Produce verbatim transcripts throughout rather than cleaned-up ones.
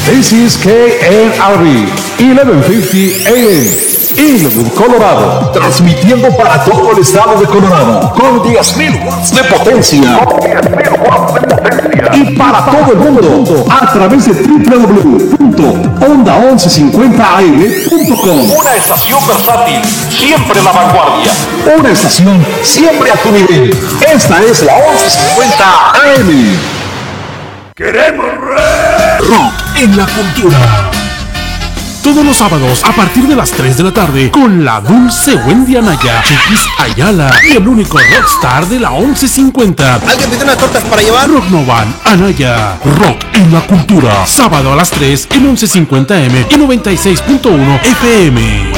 This is K N R B, eleven fifty A M, Inwood, Colorado, transmitiendo para todo el estado de Colorado, con diez mil watts de potencia, con diez mil watts de potencia, y para todo el mundo, a través de doble u doble u doble u punto onda once cincuenta a m punto com. Una estación versátil, siempre en la vanguardia. Una estación siempre a tu nivel. Esta es la once cincuenta A M. Queremos rock en la cultura. Todos los sábados a partir de las tres de la tarde con la dulce Wendy Anaya, Chiquis Ayala y el único rockstar de la once cincuenta. ¿Alguien pide unas tortas para llevar? Rock Novan Anaya, rock en la cultura. Sábado a las tres en once cincuenta A M y noventa y seis punto uno F M.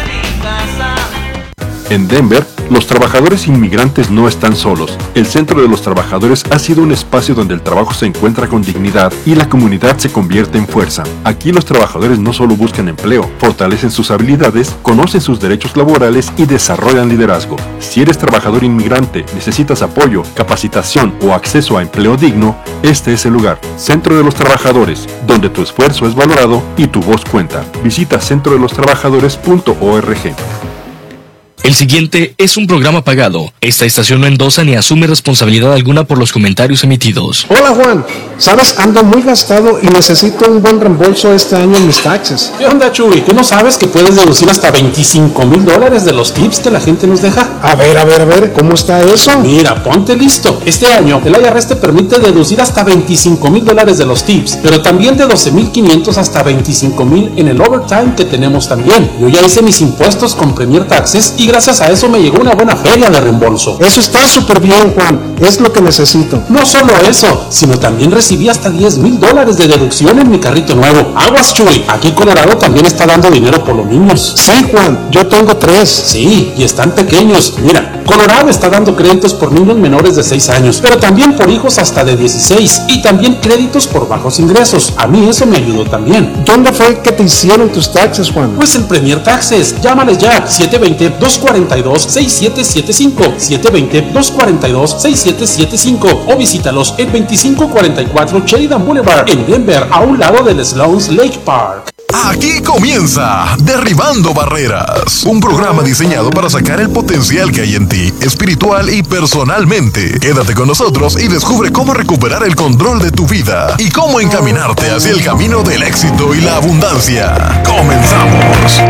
En Denver, los trabajadores inmigrantes no están solos. El Centro de los Trabajadores ha sido un espacio donde el trabajo se encuentra con dignidad y la comunidad se convierte en fuerza. Aquí los trabajadores no solo buscan empleo, fortalecen sus habilidades, conocen sus derechos laborales y desarrollan liderazgo. Si eres trabajador inmigrante, necesitas apoyo, capacitación o acceso a empleo digno, este es el lugar. Centro de los Trabajadores, donde tu esfuerzo es valorado y tu voz cuenta. Visita centro de los trabajadores punto org. El siguiente es un programa pagado. Esta estación no endosa ni asume responsabilidad alguna por los comentarios emitidos. Hola Juan, sabes, ando muy gastado y necesito un buen reembolso este año en mis taxes. ¿Qué onda, Chuy? ¿Tú no sabes que puedes deducir hasta veinticinco mil dólares de los tips que la gente nos deja? A ver, a ver, a ver, ¿cómo está eso? Mira, ponte listo. Este año el I R S te permite deducir hasta veinticinco mil dólares de los tips, pero también de doce mil quinientos hasta veinticinco mil en el overtime que tenemos también. Yo ya hice mis impuestos con Premier Taxes y gracias a eso me llegó una buena feria de reembolso. Eso está súper bien, Juan, es lo que necesito. No solo eso, sino también recibí hasta diez mil dólares de deducción en mi carrito nuevo. Aguas, Chuy, aquí Colorado también está dando dinero por los niños. Sí, Juan, yo tengo tres. Sí, y están pequeños. Mira, Colorado está dando créditos por niños menores de seis años, pero también por hijos hasta de dieciséis, y también créditos por bajos ingresos. A mí eso me ayudó también. ¿Dónde fue que te hicieron tus taxes, Juan? Pues en Premier Taxes. Llámales ya, siete dos cero, dos cuatro dos, seis siete siete cinco, siete dos cero, dos cuatro dos, seis siete siete cinco, o visítalos en veinticinco cuarenta y cuatro Sheridan Boulevard en Denver, a un lado del Sloan's Lake Park. Aquí comienza Derribando Barreras, un programa diseñado para sacar el potencial que hay en ti, espiritual y personalmente. Quédate con nosotros y descubre cómo recuperar el control de tu vida y cómo encaminarte hacia el camino del éxito y la abundancia. ¡Comenzamos!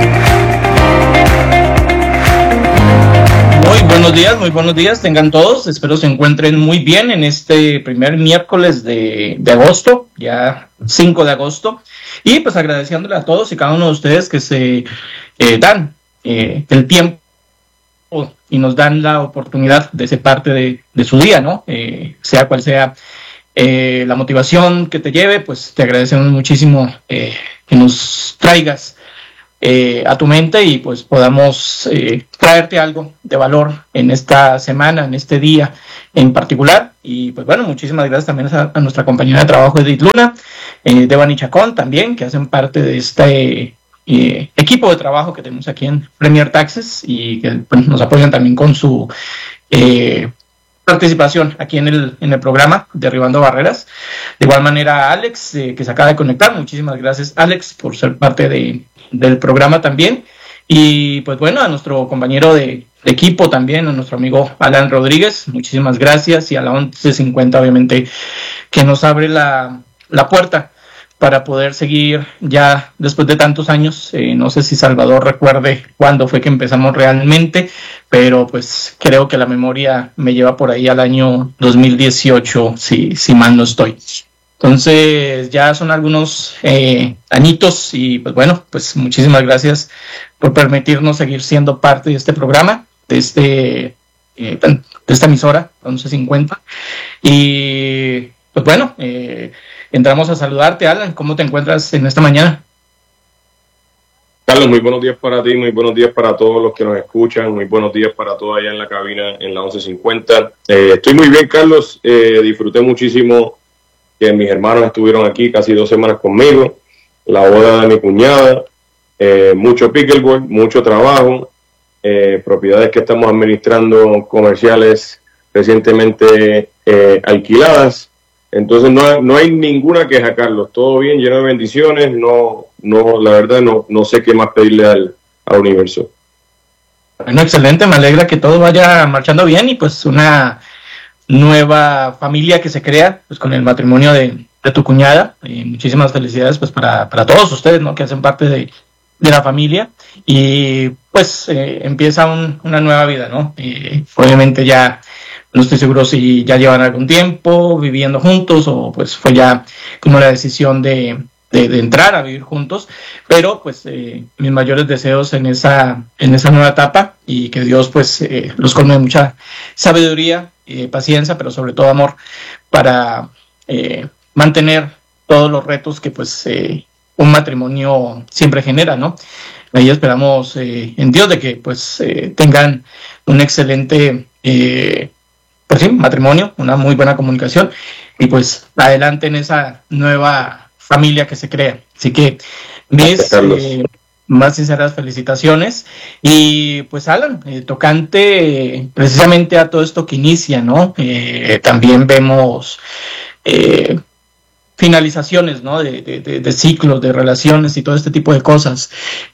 Muy buenos días, muy buenos días, tengan todos, espero se encuentren muy bien en este primer miércoles de, de agosto, ya cinco de agosto, y pues agradeciéndole a todos y cada uno de ustedes que se eh, dan eh, el tiempo y nos dan la oportunidad de ser parte de, de su día, ¿no? Eh, sea cual sea eh, la motivación que te lleve, pues te agradecemos muchísimo eh, que nos traigas Eh, a tu mente y pues podamos eh, traerte algo de valor en esta semana, en este día en particular. Y pues bueno, muchísimas gracias también a, a nuestra compañera de trabajo Edith Luna, eh, Devani Chacón también, que hacen parte de este eh, equipo de trabajo que tenemos aquí en Premier Taxes y que pues, nos apoyan también con su eh, participación aquí en el, en el programa Derribando Barreras. De igual manera Alex, eh, que se acaba de conectar, muchísimas gracias Alex por ser parte de del programa también, y pues bueno, a nuestro compañero de, de equipo también, a nuestro amigo Alan Rodríguez, muchísimas gracias, y a la once cincuenta obviamente que nos abre la, la puerta para poder seguir ya después de tantos años. Eh, no sé si Salvador recuerde cuándo fue que empezamos realmente, pero pues creo que la memoria me lleva por ahí al año dos mil dieciocho, si, si mal no estoy. Entonces ya son algunos eh, añitos y pues bueno, pues muchísimas gracias por permitirnos seguir siendo parte de este programa, de este eh, de esta emisora once cincuenta. Y pues bueno, eh, entramos a saludarte, Alan. ¿Cómo te encuentras en esta mañana? Carlos, muy buenos días para ti, muy buenos días para todos los que nos escuchan, muy buenos días para todos allá en la cabina en la once cincuenta. Eh, estoy muy bien, Carlos, eh, disfruté muchísimo que mis hermanos estuvieron aquí casi dos semanas conmigo, la boda de mi cuñada, eh, mucho pickleball, mucho trabajo, eh, propiedades que estamos administrando comerciales recientemente eh, alquiladas, Entonces no, no hay ninguna queja, Carlos. Todo bien, lleno de bendiciones. No, no, la verdad no, no sé qué más pedirle al, al universo. Bueno, excelente, me alegra que todo vaya marchando bien y pues una nueva familia que se crea pues con el matrimonio de, de tu cuñada. Y muchísimas felicidades pues para, para todos ustedes, ¿no? Que hacen parte de, de la familia y pues eh, empieza un, una nueva vida, ¿no? Y obviamente ya no estoy seguro si ya llevan algún tiempo viviendo juntos o pues fue ya como la decisión de De, de entrar a vivir juntos, pero pues eh, mis mayores deseos en esa en esa nueva etapa y que Dios pues eh, los colme de mucha sabiduría, eh, paciencia, pero sobre todo amor para eh, mantener todos los retos que pues eh, un matrimonio siempre genera, ¿no? Ahí esperamos eh, en Dios de que pues eh, tengan un excelente eh, pues sí, matrimonio, una muy buena comunicación y pues adelante en esa nueva familia que se crea. Así que mis eh, más sinceras felicitaciones y pues Alan, eh, tocante eh, precisamente a todo esto que inicia, ¿no? Eh, también vemos eh, finalizaciones, ¿no? De, de, de, de ciclos, de relaciones y todo este tipo de cosas.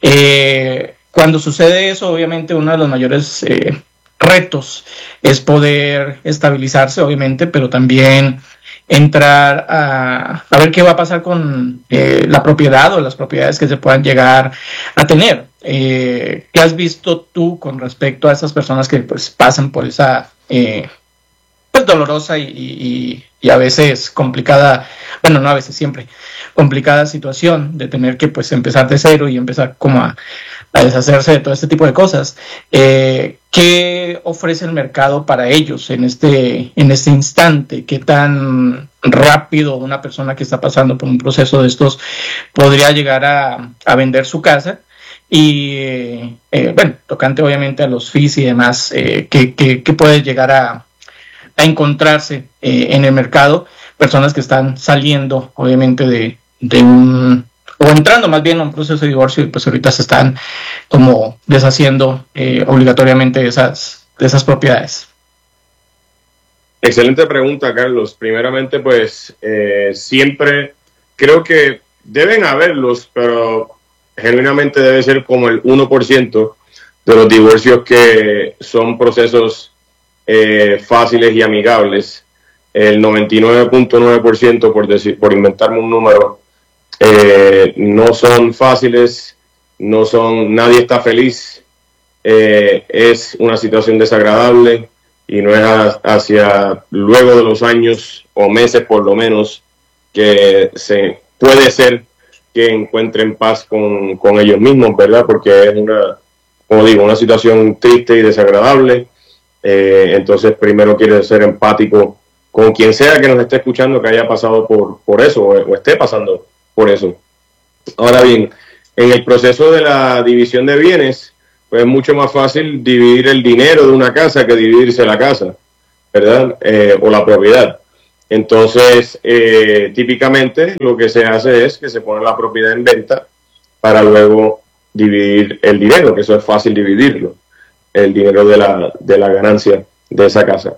Eh, cuando sucede eso, obviamente uno de los mayores eh, retos es poder estabilizarse, obviamente, pero también entrar a, a ver qué va a pasar con eh, la propiedad o las propiedades que se puedan llegar a tener. Eh, ¿Qué has visto tú con respecto a esas personas que pues pasan por esa eh, pues dolorosa y, y, y a veces complicada, bueno, no a veces, siempre complicada situación de tener que pues empezar de cero y empezar como a, a deshacerse de todo este tipo de cosas? Eh, ¿Qué ofrece el mercado para ellos en este, en este instante? ¿Qué tan rápido una persona que está pasando por un proceso de estos podría llegar a, a vender su casa? Y eh, bueno, tocante obviamente a los fees y demás, eh, ¿qué, qué, qué puede llegar a, a encontrarse eh, en el mercado? Personas que están saliendo obviamente de, de un, o entrando más bien a un proceso de divorcio y pues ahorita se están como deshaciendo eh, obligatoriamente de esas, de esas propiedades. Excelente pregunta, Carlos. Primeramente, pues eh, siempre creo que deben haberlos, pero genuinamente debe ser como el uno por ciento de los divorcios que son procesos eh, fáciles y amigables. El noventa y nueve punto nueve por ciento, por decir, por inventarme un número, eh, no son fáciles, no son, nadie está feliz, eh, es una situación desagradable y no es hacia luego de los años o meses por lo menos que se puede ser que encuentren paz con, con ellos mismos, ¿verdad? Porque es una, como digo, una situación triste y desagradable. Eh, entonces primero quiere ser empático con quien sea que nos esté escuchando que haya pasado por, por eso o, o esté pasando por eso. Ahora bien, en el proceso de la división de bienes, pues es mucho más fácil dividir el dinero de una casa que dividirse la casa, ¿verdad? Eh, o la propiedad. Entonces, eh, típicamente lo que se hace es que se pone la propiedad en venta para luego dividir el dinero, que eso es fácil dividirlo, el dinero de la, de la ganancia de esa casa.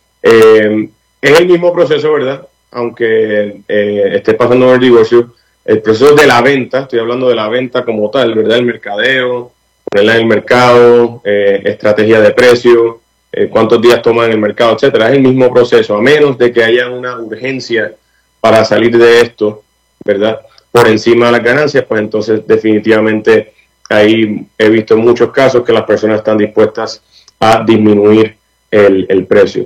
Eh, es el mismo proceso, ¿verdad? Aunque eh, esté pasando el divorcio, el proceso de la venta, estoy hablando de la venta como tal, ¿verdad? El mercadeo, ponerla en el mercado, eh, estrategia de precio, eh, cuántos días toma en el mercado, etcétera. Es el mismo proceso, a menos de que haya una urgencia para salir de esto, ¿verdad? Por encima de las ganancias, pues entonces definitivamente ahí he visto en muchos casos que las personas están dispuestas a disminuir el, el precio.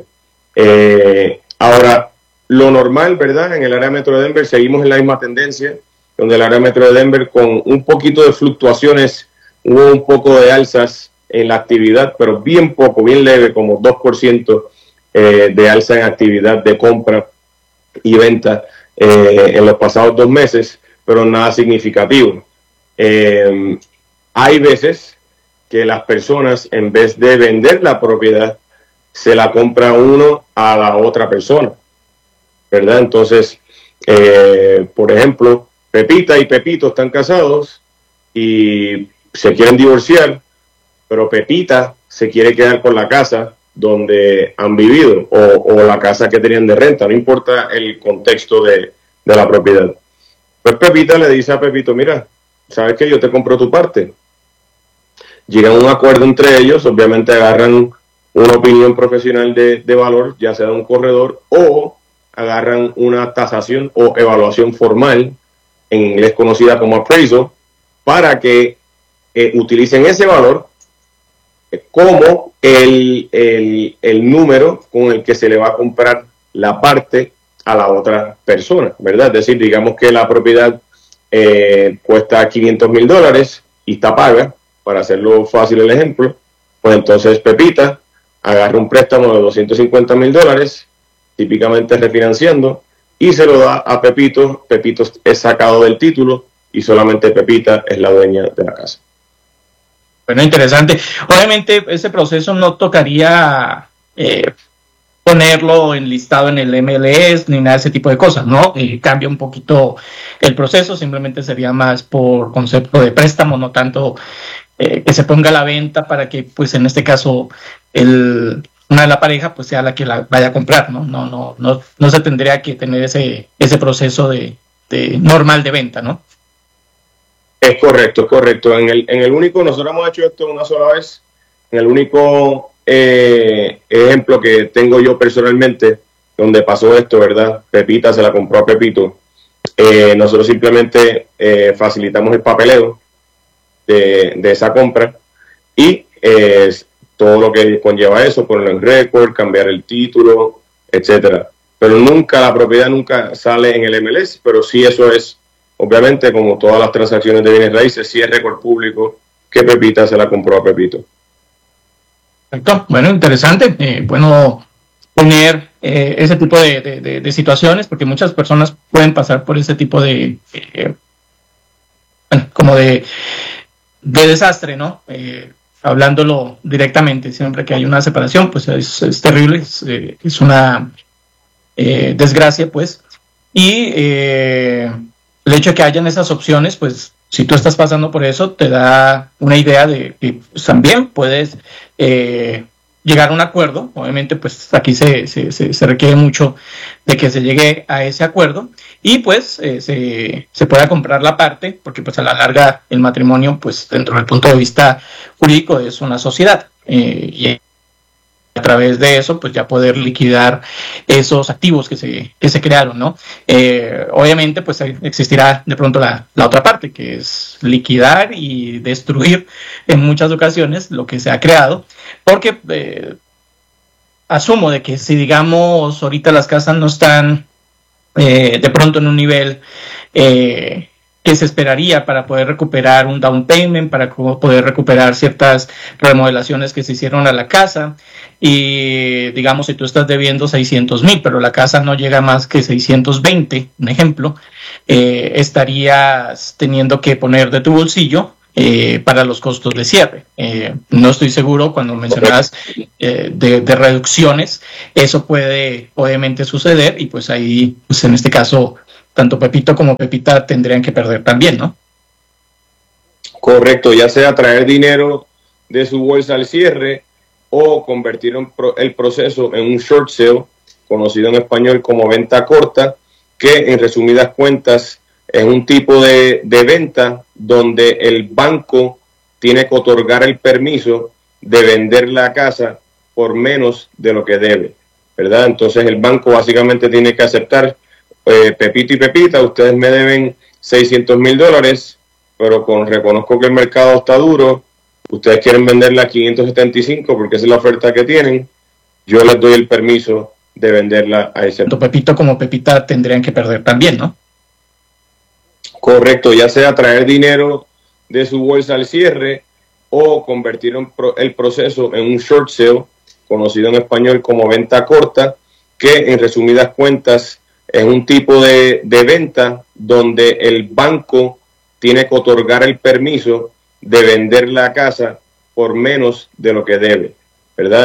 Eh, ahora, lo normal, ¿verdad? En el área metro de Denver seguimos en la misma tendencia, donde el área metro de Denver con un poquito de fluctuaciones, hubo un poco de alzas en la actividad, pero bien poco, bien leve, como dos por ciento eh, de alza en actividad de compra y venta eh, en los pasados dos meses, pero nada significativo. Eh, hay veces que las personas, en vez de vender la propiedad, se la compra uno a la otra persona, ¿verdad? Entonces, eh, por ejemplo, Pepita y Pepito están casados y se quieren divorciar, pero Pepita se quiere quedar con la casa donde han vivido o, o la casa que tenían de renta, no importa el contexto de, de la propiedad. Pues Pepita le dice a Pepito, mira, ¿sabes qué? Yo te compro tu parte. Llegan a un acuerdo entre ellos, obviamente agarran una opinión profesional de, de valor, ya sea de un corredor, o agarran una tasación o evaluación formal, en inglés conocida como appraisal, para que eh, utilicen ese valor como el, el, el número con el que se le va a comprar la parte a la otra persona, ¿verdad? Es decir, digamos que la propiedad eh, cuesta quinientos mil dólares y está paga, para hacerlo fácil el ejemplo, pues entonces Pepita agarra un préstamo de doscientos cincuenta mil dólares, típicamente refinanciando, y se lo da a Pepito. Pepito es sacado del título y solamente Pepita es la dueña de la casa. Bueno, interesante. Obviamente ese proceso no tocaría eh, ponerlo enlistado en el M L S ni nada de ese tipo de cosas, ¿no? Eh, cambia un poquito el proceso, simplemente sería más por concepto de préstamo, no tanto eh, que se ponga a la venta para que, pues en este caso, el, una de la pareja pues sea la que la vaya a comprar, ¿no? No, no, no, no se tendría que tener ese, ese proceso de, de normal de venta, ¿no? Es correcto, es correcto. En el, en el único, nosotros hemos hecho esto una sola vez, en el único eh, ejemplo que tengo yo personalmente, donde pasó esto, ¿verdad? Pepita se la compró a Pepito. Eh, nosotros simplemente eh, facilitamos el papeleo de, de esa compra y eh, todo lo que conlleva eso, ponerlo en récord, cambiar el título, etcétera. Pero nunca, la propiedad nunca sale en el M L S, pero sí eso es, obviamente, como todas las transacciones de bienes raíces, sí es récord público que Pepita se la compró a Pepito. Perfecto. Bueno, interesante. Eh, bueno, tener eh, ese tipo de, de, de, de situaciones, porque muchas personas pueden pasar por ese tipo de, eh, bueno, como de, de desastre, ¿no? Eh, hablándolo directamente, siempre que hay una separación, pues es, es terrible, es, eh, es una eh, desgracia, pues. Y eh, el hecho de que hayan esas opciones, pues si tú estás pasando por eso, te da una idea de que pues, también puedes eh, llegar a un acuerdo. Obviamente, pues aquí se, se, se, se requiere mucho de que se llegue a ese acuerdo y pues eh, se, se pueda comprar la parte, porque pues a la larga el matrimonio, pues dentro del punto de vista jurídico es una sociedad eh, y a través de eso, pues ya poder liquidar esos activos que se, que se crearon, ¿no? Eh, obviamente, pues existirá de pronto la, la otra parte, que es liquidar y destruir en muchas ocasiones lo que se ha creado, porque eh, asumo de que si, digamos, ahorita las casas no están eh, de pronto en un nivel eh, que se esperaría para poder recuperar un down payment, para poder recuperar ciertas remodelaciones que se hicieron a la casa, y digamos si tú estás debiendo seiscientos mil, pero la casa no llega más que seiscientos veinte, un ejemplo, eh, estarías teniendo que poner de tu bolsillo eh, para los costos de cierre. Eh, no estoy seguro, cuando mencionabas eh, de, de reducciones, eso puede obviamente suceder, y pues ahí, pues en este caso, tanto Pepito como Pepita tendrían que perder también, ¿no? Correcto, ya sea traer dinero de su bolsa al cierre o convertir el proceso en un short sale, conocido en español como venta corta, que en resumidas cuentas es un tipo de, de venta donde el banco tiene que otorgar el permiso de vender la casa por menos de lo que debe, ¿verdad? Entonces el banco básicamente tiene que aceptar, eh, Pepito y Pepita, ustedes me deben seiscientos mil dólares, pero con reconozco que el mercado está duro, ustedes quieren venderla a quinientos setenta y cinco porque esa es la oferta que tienen, yo les doy el permiso de venderla a ese. Tanto Pepito como Pepita tendrían que perder también, ¿no? Correcto, ya sea traer dinero de su bolsa al cierre o convertir el proceso en un short sale, conocido en español como venta corta, que en resumidas cuentas es un tipo de, de venta donde el banco tiene que otorgar el permiso de vender la casa por menos de lo que debe, ¿verdad?